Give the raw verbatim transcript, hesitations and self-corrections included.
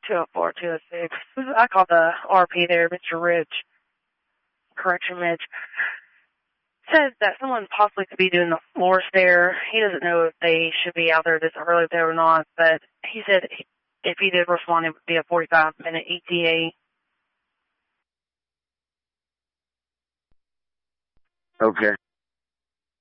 two oh four, two oh six. I called the R P there, Mister Rich, Correction Mitch. Said that someone possibly could be doing the floors there. He doesn't know if they should be out there this early there or not, but he said if he did respond, it would be a forty-five minute E T A. Okay.